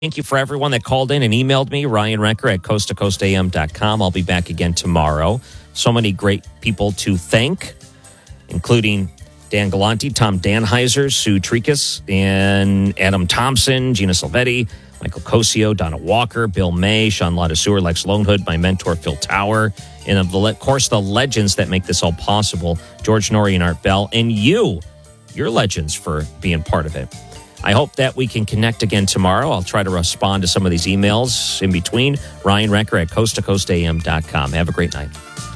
Thank you for everyone that called in and emailed me, Ryan Recker at coasttocoastam.com. I'll be back again tomorrow. So many great people to thank, including Dan Galante, Tom Danheiser, Sue Trikas, and Adam Thompson, Gina Silvetti, Michael Cosio, Donna Walker, Bill May, Sean Ladesseur, Lex Lonehood, my mentor, Phil Tower, and of course, the legends that make this all possible, George Norrie and Art Bell, and you're legends for being part of it. I hope that we can connect again tomorrow. I'll try to respond to some of these emails in between. Ryan Recker at coasttocoastam.com. Have a great night.